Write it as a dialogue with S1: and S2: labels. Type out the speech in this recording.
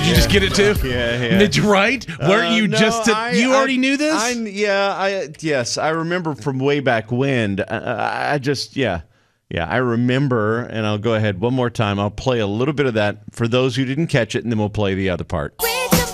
S1: you just get it too?
S2: Yeah.
S1: Did you write? Weren't you
S2: No,
S1: you already knew this?
S2: Yes, I remember from way back when. I remember, and I'll go ahead one more time. I'll play a little bit of that for those who didn't catch it, and then we'll play the other part.